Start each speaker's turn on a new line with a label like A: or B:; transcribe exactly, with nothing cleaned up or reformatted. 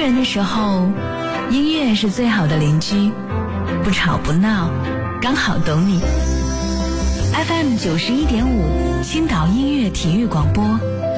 A: 人的时候，音乐是最好的邻居，不吵不闹，刚好懂你。F M 九十一点五，青岛音乐体育广播，